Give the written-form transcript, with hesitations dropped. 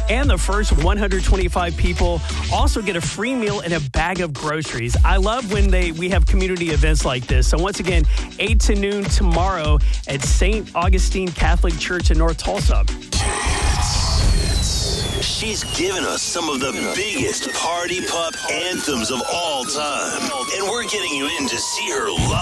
And the first 125 people also get a free meal and a bag of groceries. I love when we have community events like this. So once again, 8 to noon tomorrow at St. Augustine Catholic Church in North Tulsa. She's given us some of the biggest party pup anthems of all time. And we're getting you in to see her live.